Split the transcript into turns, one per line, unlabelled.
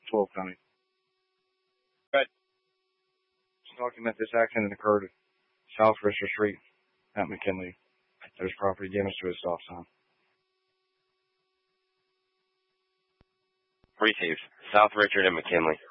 12 County.
Right.
Just talking that this accident occurred South Richard Street at McKinley. There's property damage to a stop sign.
Received. South Richard and McKinley.